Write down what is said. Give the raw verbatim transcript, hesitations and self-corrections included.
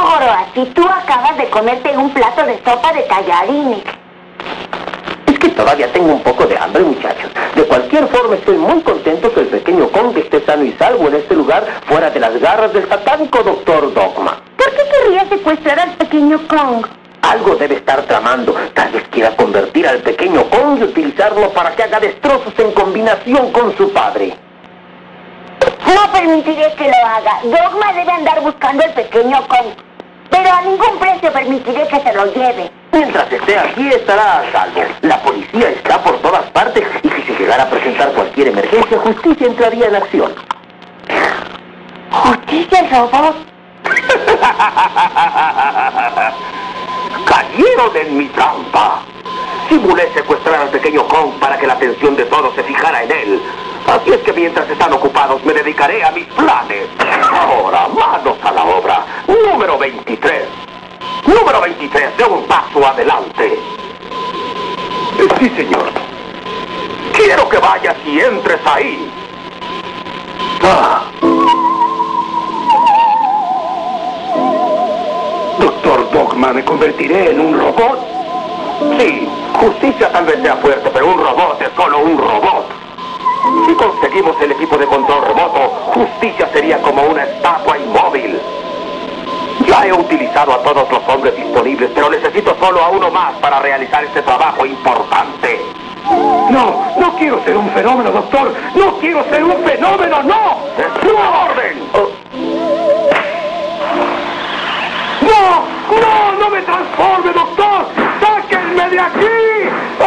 Orochi, tú acabas de comerte un plato de sopa de tallarines. Es que todavía tengo un poco de hambre, muchachos. De cualquier forma, estoy muy contento que el pequeño Kong esté sano y salvo en este lugar, fuera de las garras del satánico doctor Dogma. ¿Por qué querría secuestrar al pequeño Kong? Algo debe estar tramando. Tal vez quiera convertir al pequeño Kong y utilizarlo para que haga destrozos en combinación con su padre. No permitiré que lo haga. Dogma debe andar buscando al pequeño Kong. Pero a ningún precio permitiré que se lo lleve. Mientras esté aquí, estará a salvo. La policía está por todas partes y si se llegara a presentar cualquier emergencia, justicia entraría en acción. ¿Justicia robot? ¡Cayeron en mi trampa! Simulé secuestrar al pequeño Kong para que la atención de todos se fijara en él. Así es que mientras están ocupados me dedicaré a mis planes. Ahora, manos a la obra. Número veintitrés. Número veintitrés, de un paso adelante. Eh, Sí, señor. Quiero que vayas y entres ahí. Ah. Doctor Dogma, ¿me convertiré en un robot? Sí, justicia tal vez sea fuerte, pero un robot es solo un robot. Si conseguimos el equipo de control remoto, justicia sería como una estatua inmóvil. Ya he utilizado a todos los hombres disponibles, pero necesito solo a uno más para realizar este trabajo importante. No, no quiero ser un fenómeno, doctor. No quiero ser un fenómeno, no. ¡Es una orden! ¡No! ¡No! ¡No me transforme, doctor! ¡Sáquenme de aquí!